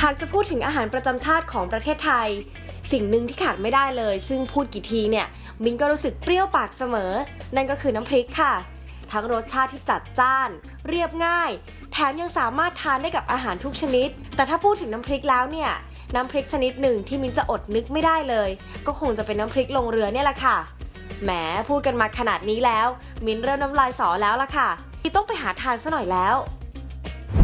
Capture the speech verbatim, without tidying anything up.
ากจะพูดถึงอาหารประจำชาติของประเทศไทยสิ่งหนึ่งที่ขาดไม่ได้เลยซึ่งพูดกี่ทีเนี่ยมิ้นก็รู้สึกเปรี้ยวปากเสมอนั่นก็คือน้ำพริกค่ะทั้งรสชาติที่จัดจ้านเรียบง่ายแถมยังสามารถทานได้กับอาหารทุกชนิดแต่ถ้าพูดถึงน้ำพริกแล้วเนี่ยน้ำพริกชนิดหนึ่งที่มิ้นจะอดนึกไม่ได้เลยก็คงจะเป็นน้ำพริกลงเรือเนี่ยแหละค่ะแหมพูดกันมาขนาดนี้แล้วมิ้นเริ่มน้ำลายสอแล้วล่ะค่ะที่ต้องไปหาทานซะหน่อยแล้ว